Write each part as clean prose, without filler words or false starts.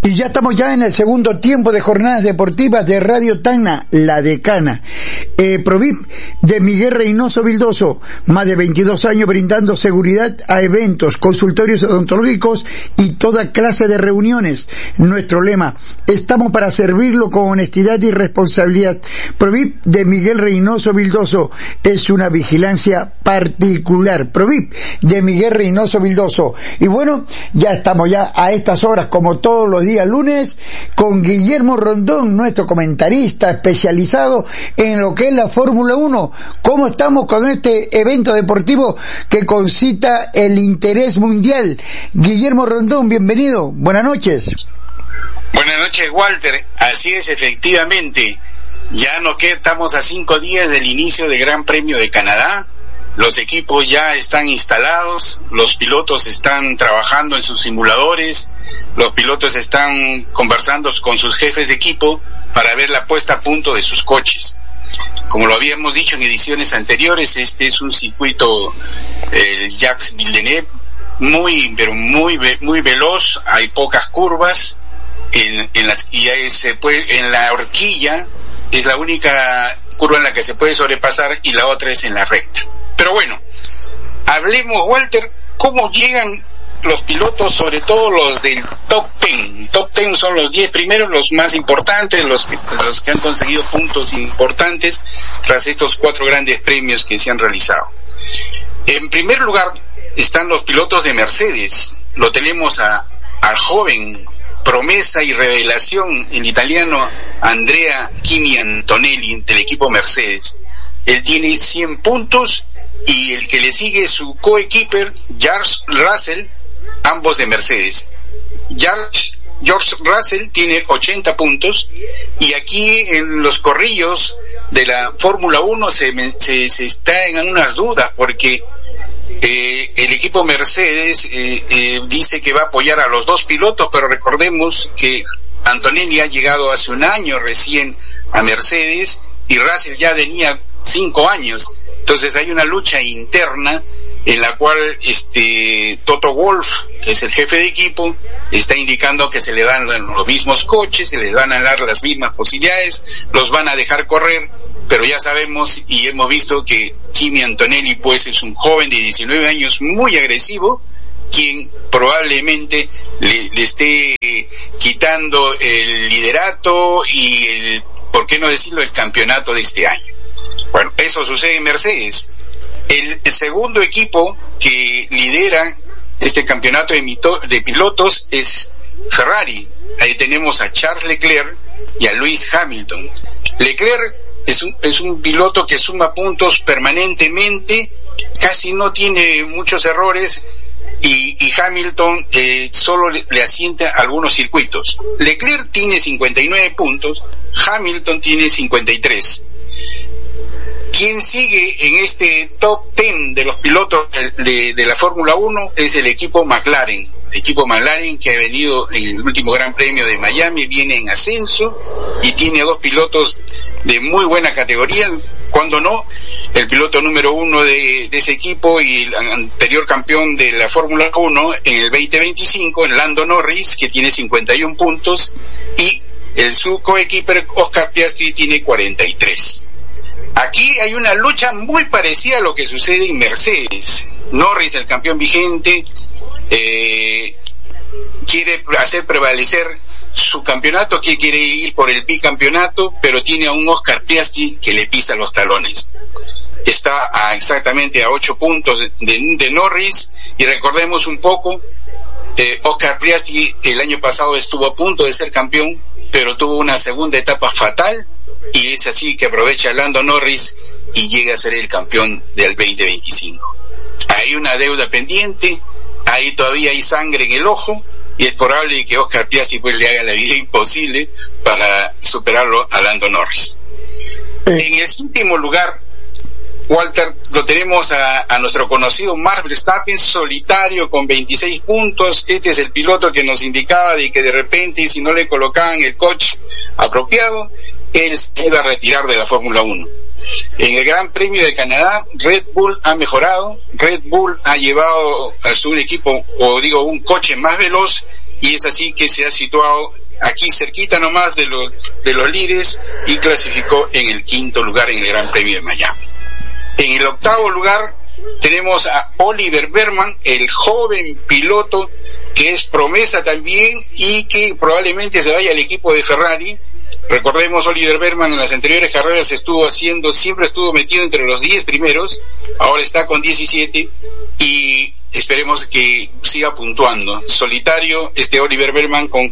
Y ya estamos ya en el segundo tiempo de jornadas deportivas de Radio Tacna, La Decana. Provip de Miguel Reynoso Vildoso, más de 22 años brindando seguridad a eventos, consultorios odontológicos y toda clase de reuniones. Nuestro lema, estamos para servirlo con honestidad y responsabilidad. Provip de Miguel Reynoso Vildoso es una vigilancia particular. Provip de Miguel Reynoso Vildoso. Y bueno, ya estamos ya a estas horas, como todos los días lunes, con Guillermo Rondón, nuestro comentarista especializado en lo que es la Fórmula 1. ¿Cómo estamos con este evento deportivo que concita el interés mundial? Guillermo Rondón, bienvenido, buenas noches. Buenas noches, Walter. Así es, efectivamente. Ya estamos a 5 días del inicio del Gran Premio de Canadá. Los equipos ya están instalados, los pilotos están trabajando en sus simuladores, los pilotos están conversando con sus jefes de equipo para ver la puesta a punto de sus coches. Como lo habíamos dicho en ediciones anteriores, este es un circuito, Jacques Villeneuve, muy veloz, hay pocas curvas, en la horquilla es la única curva en la que se puede sobrepasar y la otra es en la recta. Pero bueno, hablemos, Walter, cómo llegan los pilotos, sobre todo los del top 10. Top 10 son los 10 primeros, los más importantes, los que han conseguido puntos importantes tras estos 4 grandes premios que se han realizado. En primer lugar están los pilotos de Mercedes. Lo tenemos al joven promesa y revelación en italiano Andrea Kimi Antonelli del equipo Mercedes. Él tiene 100 puntos y el que le sigue es su coequiper George Russell, ambos de Mercedes. George Russell tiene 80 puntos y aquí en los corrillos de la Fórmula 1 se está en unas dudas porque el equipo Mercedes dice que va a apoyar a los dos pilotos, pero recordemos que Antonelli ha llegado hace un año recién a Mercedes y Russell ya tenía 5 años. Entonces hay una lucha interna en la cual Toto Wolff, que es el jefe de equipo, está indicando que se le dan los mismos coches, se les van a dar las mismas posibilidades, los van a dejar correr, pero ya sabemos y hemos visto que Kimi Antonelli pues es un joven de 19 años muy agresivo, quien probablemente le esté quitando el liderato y ¿por qué no decirlo?, el campeonato de este año. Bueno, eso sucede en Mercedes. El segundo equipo que lidera este campeonato de pilotos es Ferrari. Ahí tenemos a Charles Leclerc y a Lewis Hamilton. Leclerc es un piloto que suma puntos permanentemente, casi no tiene muchos errores, y Hamilton solo le asienta algunos circuitos. Leclerc tiene 59 puntos, Hamilton tiene 53. Quien sigue en este top 10 de los pilotos de la Fórmula 1 es el equipo McLaren. El equipo McLaren que ha venido en el último Gran Premio de Miami, viene en ascenso y tiene 2 pilotos de muy buena categoría. Cuando no, el piloto número 1 de ese equipo y el anterior campeón de la Fórmula 1 en el 2025, Lando Norris, que tiene 51 puntos, y su coequiper Oscar Piastri tiene 43. Aquí hay una lucha muy parecida a lo que sucede en Mercedes. Norris, el campeón vigente, quiere hacer prevalecer su campeonato, que quiere ir por el bicampeonato, pero tiene a un Oscar Piastri que le pisa los talones. Está exactamente a 8 puntos de Norris, y recordemos un poco, Oscar Piastri el año pasado estuvo a punto de ser campeón, pero tuvo una segunda etapa fatal, y es así que aprovecha Lando Norris y llega a ser el campeón del 2025. Hay una deuda pendiente, ahí todavía hay sangre en el ojo, y es probable que Oscar Piastri pues le haga la vida imposible para superarlo a Lando Norris. En el último lugar, Walter, lo tenemos a nuestro conocido Max Verstappen, solitario con 26 puntos. Este es el piloto que nos indicaba de que de repente, si no le colocaban el coche apropiado, él se iba a retirar de la Fórmula 1. En el Gran Premio de Canadá, Red Bull ha mejorado, Red Bull ha llevado a su equipo, un coche más veloz, y es así que se ha situado aquí cerquita nomás de los líderes y clasificó en el 5º lugar en el Gran Premio de Miami. En el 8º lugar tenemos a Oliver Bergman, el joven piloto que es promesa también y que probablemente se vaya al equipo de Ferrari. Recordemos, Oliver Bergman en las anteriores carreras siempre estuvo metido entre los 10 primeros, ahora está con 17 y esperemos que siga puntuando. Solitario Oliver Bergman con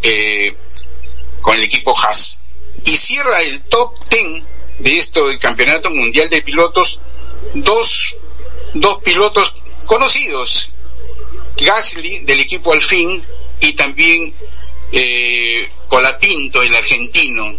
el equipo Haas. Y cierra el top 10 de esto del Campeonato Mundial de Pilotos, dos pilotos conocidos, Gasly del equipo Alpine y también Colapinto, el argentino.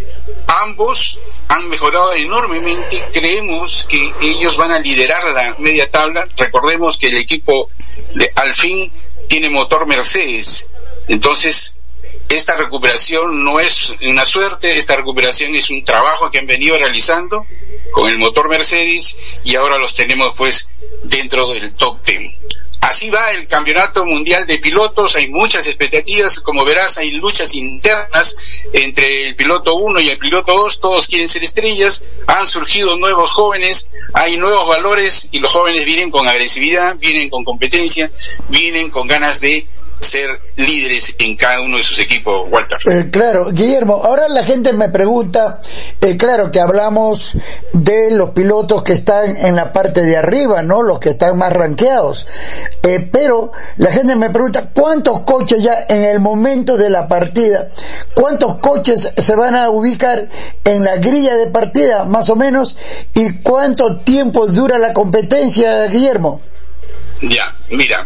Ambos han mejorado enormemente, creemos que ellos van a liderar la media tabla. Recordemos que el equipo de Alpine tiene motor Mercedes, entonces esta recuperación no es una suerte, esta recuperación es un trabajo que han venido realizando con el motor Mercedes y ahora los tenemos pues dentro del top 10. Así va el Campeonato Mundial de Pilotos, hay muchas expectativas, como verás hay luchas internas entre el piloto 1 y el piloto 2, todos quieren ser estrellas, han surgido nuevos jóvenes, hay nuevos valores y los jóvenes vienen con agresividad, vienen con competencia, vienen con ganas de ser líderes en cada uno de sus equipos, Walter. Claro, Guillermo, ahora la gente me pregunta, claro que hablamos de los pilotos que están en la parte de arriba, ¿no? Los que están más rankeados, pero la gente me pregunta, ¿cuántos coches ya en el momento de la partida, cuántos coches se van a ubicar en la grilla de partida, más o menos, y cuánto tiempo dura la competencia, Guillermo? Ya, mira,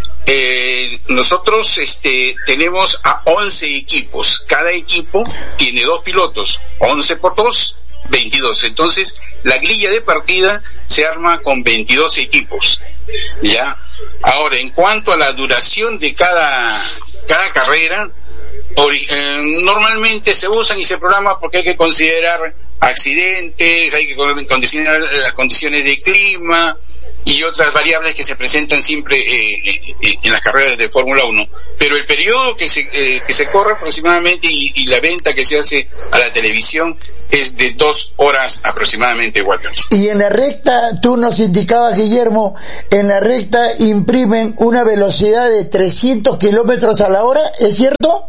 nosotros tenemos a 11 equipos, cada equipo tiene 2 pilotos, 11 por 2, 22, entonces la grilla de partida se arma con 22 equipos, ¿ya? Ahora, en cuanto a la duración de cada carrera, normalmente se usan y se programan porque hay que considerar accidentes, hay que condicionar las condiciones de clima y otras variables que se presentan siempre en las carreras de Fórmula 1. Pero el periodo que se corre aproximadamente y la venta que se hace a la televisión es de 2 horas aproximadamente, Walter. Y en la recta, tú nos indicabas, Guillermo, en la recta imprimen una velocidad de 300 kilómetros a la hora, ¿es cierto?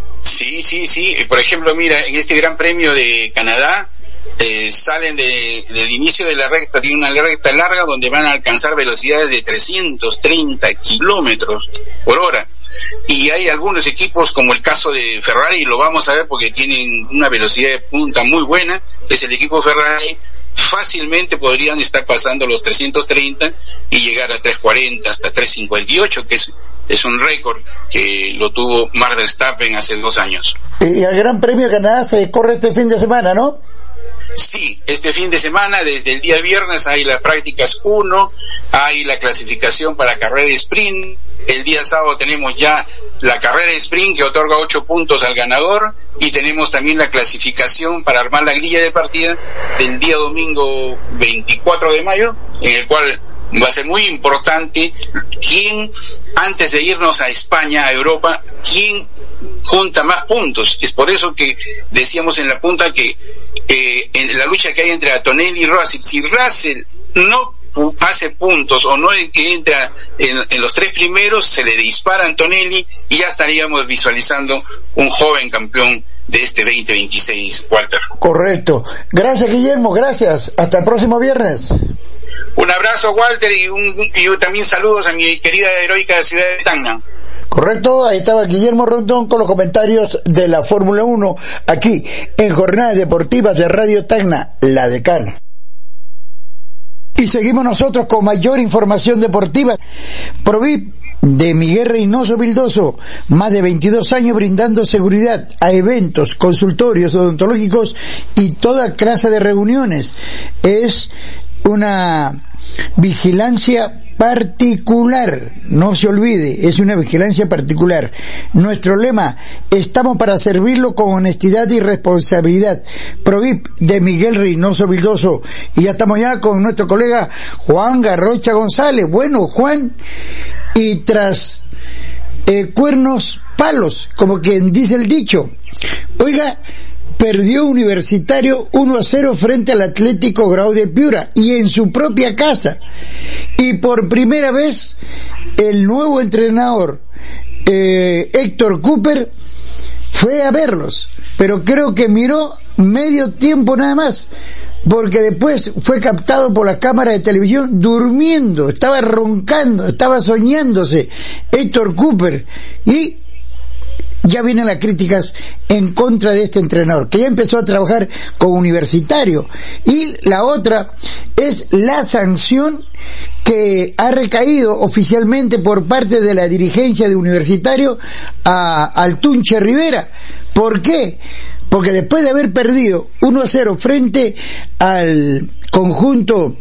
Sí. Por ejemplo, mira, en este Gran Premio de Canadá, salen del inicio de la recta, tiene una recta larga donde van a alcanzar velocidades de 330 kilómetros por hora. Y hay algunos equipos, como el caso de Ferrari, lo vamos a ver porque tienen una velocidad de punta muy buena, es el equipo Ferrari, fácilmente podrían estar pasando los 330 y llegar a 340 hasta 358, que es un récord que lo tuvo Max Verstappen hace 2 años. Y el Gran Premio de Canadá se corre este fin de semana, ¿no? Sí, este fin de semana, desde el día viernes, hay las prácticas 1, hay la clasificación para carrera sprint, el día sábado tenemos ya la carrera sprint que otorga 8 puntos al ganador, y tenemos también la clasificación para armar la grilla de partida del día domingo 24 de mayo, en el cual va a ser muy importante quién, antes de irnos a España, a Europa, quién junta más puntos. Es por eso que decíamos en la punta que en la lucha que hay entre Antonelli y Russell, si Russell no hace puntos o no que entra en los 3 primeros, se le dispara a Antonelli y ya estaríamos visualizando un joven campeón de este 2026, Walter. Correcto. Gracias, Guillermo, gracias. Hasta el próximo viernes. Un abrazo, Walter, y también saludos a mi querida heroica ciudad de Tacna. Correcto, ahí estaba Guillermo Rondón con los comentarios de la Fórmula 1 aquí en Jornadas Deportivas de Radio Tacna, La Decana. Y seguimos nosotros con mayor información deportiva. Provip de Miguel Reynoso Vildoso, más de 22 años brindando seguridad a eventos, consultorios odontológicos y toda clase de reuniones. Es una vigilancia particular, no se olvide, es una vigilancia particular. Nuestro lema, estamos para servirlo con honestidad y responsabilidad. Provip de Miguel Reynoso Vildoso. Y ya estamos ya con nuestro colega Juan Garrocha González. Bueno, Juan, y tras cuernos palos, como quien dice el dicho. Oiga, perdió Universitario 1-0 frente al Atlético Grau de Piura y en su propia casa. Y por primera vez el nuevo entrenador Héctor Cooper fue a verlos, pero creo que miró medio tiempo nada más, porque después fue captado por las cámaras de televisión durmiendo, estaba roncando, estaba soñándose Héctor Cooper, y ya vienen las críticas en contra de este entrenador, que ya empezó a trabajar con Universitario. Y la otra es la sanción que ha recaído oficialmente por parte de la dirigencia de Universitario al Tunche Rivera. ¿Por qué? Porque después de haber perdido 1-0 frente al conjunto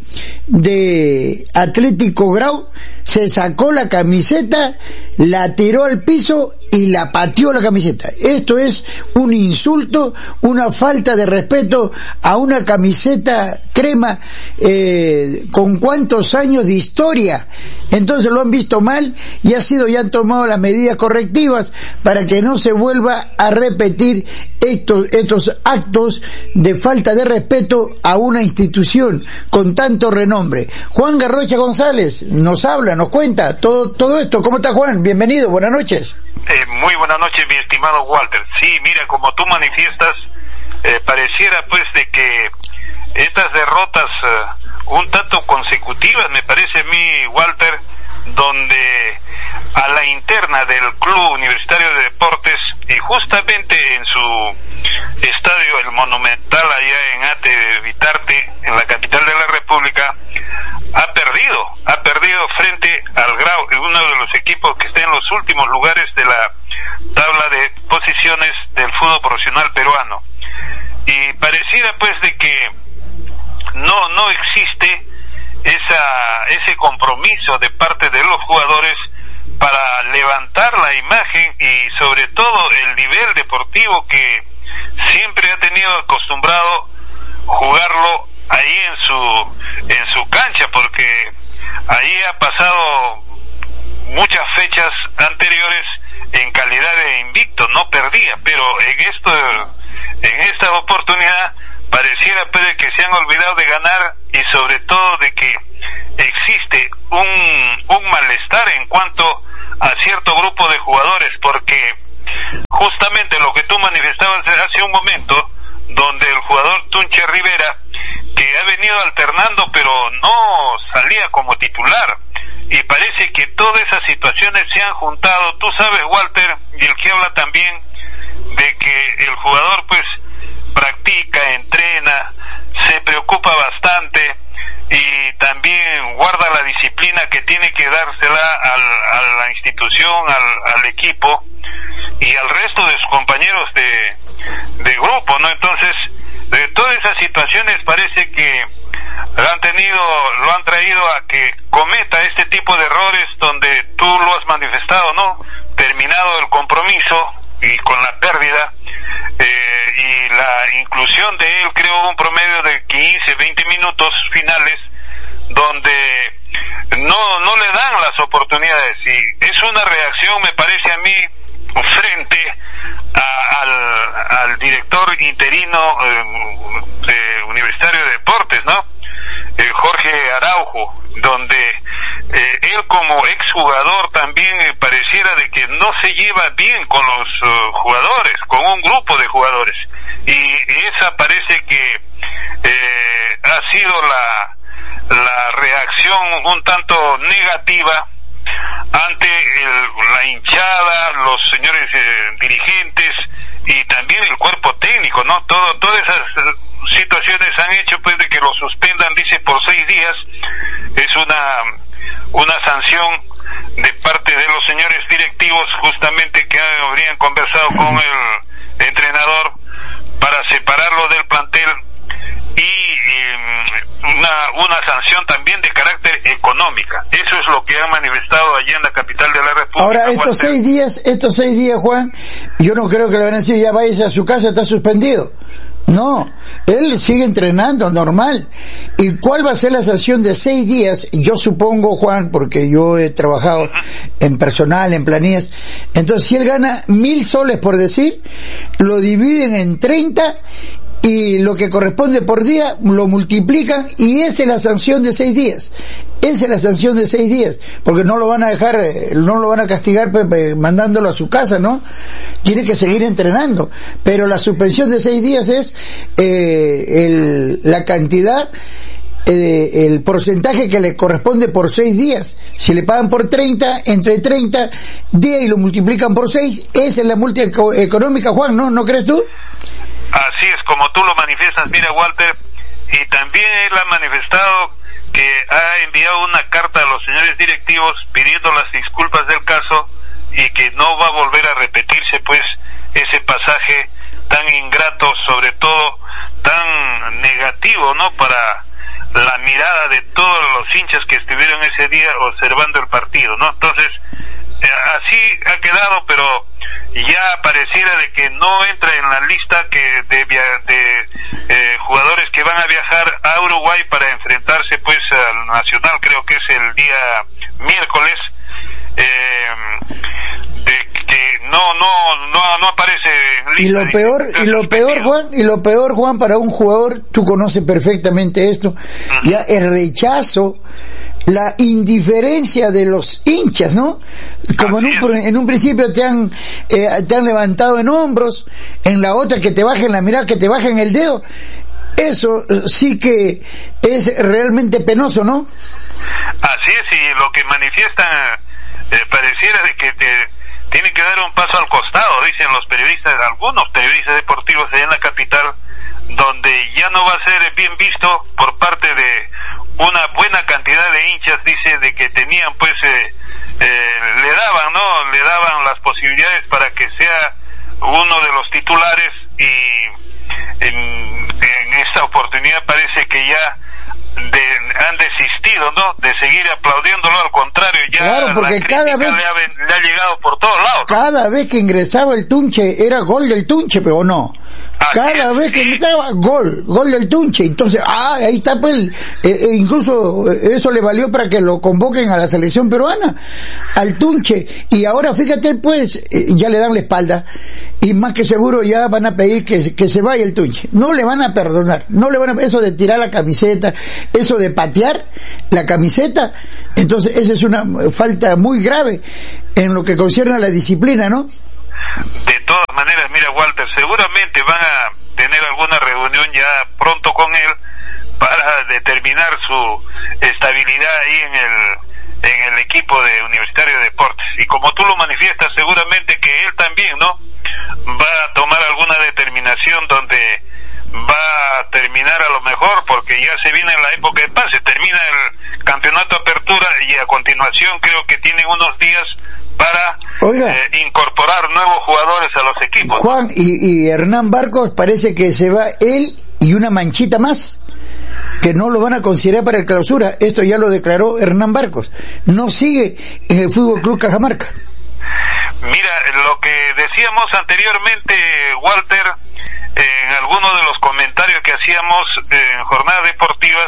de Atlético Grau, se sacó la camiseta, la tiró al piso y la pateó la camiseta. Esto es un insulto, una falta de respeto a una camiseta crema con cuántos años de historia. Entonces lo han visto mal y han tomado las medidas correctivas para que no se vuelva a repetir estos actos de falta de respeto a una institución con tanto renombre. Juan Garrocha González nos habla, nos cuenta todo esto. ¿Cómo está, Juan? Bienvenido, buenas noches. Muy buenas noches, mi estimado Walter. Sí, mira, como tú manifiestas, pareciera pues de que estas derrotas un tanto consecutivas, me parece a mí, Walter, donde a la interna del Club Universitario de Deportes, y justamente en su estadio, el Monumental, allá en Ate Vitarte, en la capital de la República, ha perdido frente al Grau, uno de los equipos que está en los últimos lugares de la tabla de posiciones del fútbol profesional peruano. Y pareciera pues de que no existe ese compromiso de parte de los jugadores para levantar la imagen y sobre todo el nivel deportivo que siempre ha tenido acostumbrado jugarlo ahí en su cancha, porque ahí ha pasado muchas fechas anteriores en calidad de invicto, no perdía, pero en esta oportunidad pareciera pues que se han olvidado de ganar, y sobre todo de que existe un malestar en cuanto a cierto grupo de jugadores, porque justamente lo que tú manifestabas hace un momento, donde el jugador Tunche Rivera, que ha venido alternando pero no salía como titular, y parece que todas esas situaciones se han juntado. Tú sabes, Walter, y el que habla también, de que el jugador pues practica, entrena, se preocupa bastante y también guarda la disciplina que tiene que dársela a la institución, al equipo y al resto de sus compañeros de grupo, ¿no? Entonces, de todas esas situaciones parece que lo han traído a que cometa este tipo de errores, donde tú lo has manifestado, ¿no? Terminado el compromiso y con la pérdida, y la inclusión de él, creo, un promedio de 15-20 minutos finales, donde no le dan las oportunidades, y es una reacción, me parece a mí, frente al director interino Universitario de Deportes, ¿no? Jorge Araujo, donde él como exjugador también pareciera de que no se lleva bien con los jugadores, con un grupo de jugadores, y esa parece que ha sido la reacción un tanto negativa ante la hinchada, los señores dirigentes y también el cuerpo técnico, ¿no? Todas esas situaciones han hecho pues de que lo suspendan, dice, por 6 días. Es una sanción de parte de los señores directivos, justamente, que habrían conversado con el entrenador para separarlo del plantel, y una sanción también de carácter económica. Eso es lo que han manifestado allí en la capital de la República. Ahora, estos 6 días, Juan, yo no creo que le van a decir ya váyase a su casa, está suspendido. No, él sigue entrenando normal. ¿Y cuál va a ser la sanción de 6 días? Yo supongo, Juan, porque yo he trabajado en personal, en planillas. Entonces, si él gana 1.000 soles, por decir, lo dividen en 30 y lo que corresponde por día lo multiplican, y esa es la sanción de 6 días. Esa es la sanción de 6 días, porque no lo van a dejar, no lo van a castigar mandándolo a su casa, ¿no? Tiene que seguir entrenando, pero la suspensión de 6 días es la cantidad, el porcentaje que le corresponde por 6 días. Si le pagan por 30, entre 30 días y lo multiplican por 6, esa es la multa económica, Juan, ¿no crees tú? Así es, como tú lo manifiestas, mira, Walter, y también él ha manifestado que ha enviado una carta a los señores directivos pidiendo las disculpas del caso y que no va a volver a repetirse pues ese pasaje tan ingrato, sobre todo tan negativo, ¿no?, para la mirada de todos los hinchas que estuvieron ese día observando el partido, ¿no? Entonces, así ha quedado, pero ya pareciera de que no entra en la lista de jugadores que van a viajar a Uruguay para enfrentarse pues al Nacional, creo que es el día miércoles, de que no aparece en lista. Y lo peor, Juan, para un jugador, tú conoces perfectamente esto, ya el rechazo, la indiferencia de los hinchas, ¿no? Como en un principio te han levantado en hombros, en la otra que te bajen la mirada, que te bajen el dedo. Eso sí que es realmente penoso, ¿no? Así es, y lo que manifiestan pareciera de que tiene que dar un paso al costado, dicen los periodistas, algunos periodistas deportivos allá en la capital, donde ya no va a ser bien visto por parte de una buena cantidad de hinchas, dice, de que tenían pues le daban las posibilidades para que sea uno de los titulares, y en esta oportunidad parece que ya han desistido, ¿no?, de seguir aplaudiéndolo. Al contrario, ya claro, porque la cada vez le ha llegado por todos lados, ¿no? Cada vez que ingresaba el Tunche era gol del Tunche, pero no. Cada vez que ingresaba, gol del Tunche. Entonces, ahí está pues, incluso eso le valió para que lo convoquen a la selección peruana, al Tunche. Y ahora fíjate pues, ya le dan la espalda, y más que seguro ya van a pedir que se vaya el Tunche. No le van a perdonar, eso de tirar la camiseta, eso de patear la camiseta, entonces esa es una falta muy grave en lo que concierne a la disciplina, ¿no? De todas maneras, mira, Walter, seguramente van a tener alguna reunión ya pronto con él para determinar su estabilidad ahí en el equipo de Universitario de Deportes. Y como tú lo manifiestas, seguramente que él también, ¿no?, va a tomar alguna determinación donde va a terminar a lo mejor, porque ya se viene la época de paz, se termina el campeonato apertura y a continuación creo que tienen unos días para incorporar nuevos jugadores a los equipos. Juan, y Hernán Barcos parece que se va él y una manchita más, que no lo van a considerar para el clausura. Esto ya lo declaró Hernán Barcos. No sigue en el Fútbol Club Cajamarca. Mira, lo que decíamos anteriormente, Walter, en algunos de los comentarios que hacíamos en jornadas deportivas,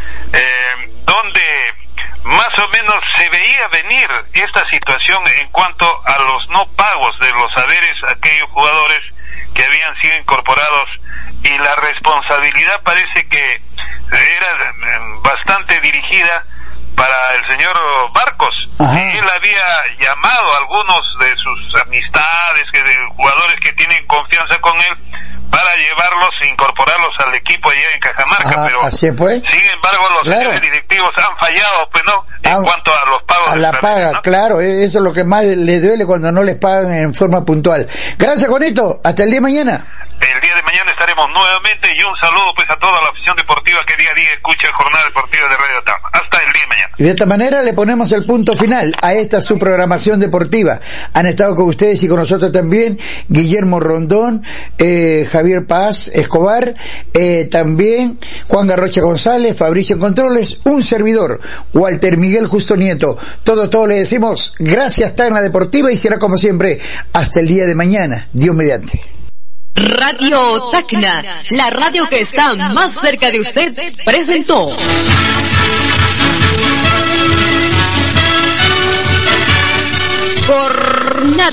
donde más o menos se veía venir esta situación en cuanto a los no pagos de los haberes a aquellos jugadores que habían sido incorporados, y la responsabilidad parece que era bastante dirigida para el señor Barcos. Él había llamado a algunos de sus amistades, de jugadores que tienen confianza con él, para llevarlos, incorporarlos al equipo allá en Cajamarca, pero así pues, sin embargo los señores directivos han fallado, pues, ¿no?, en cuanto a los pagos. A la paga, ¿no? Claro, eso es lo que más le duele cuando no les pagan en forma puntual. Gracias, Juanito, hasta el día de mañana. El día de mañana estaremos nuevamente, y un saludo pues a toda la afición deportiva que día a día escucha Jornada Deportiva de Radio TAM. Hasta el día de mañana. Y de esta manera le ponemos el punto final a esta su programación deportiva. Han estado con ustedes y con nosotros también Guillermo Rondón, Javier Paz Escobar, también Juan Garrocha González, Fabricio en Controles, un servidor, Walter Miguel Justo Nieto. Todo le decimos gracias, Tacna Deportiva, y será como siempre hasta el día de mañana, Dios mediante. Radio Tacna, la radio que está más cerca de usted, presentó Jornada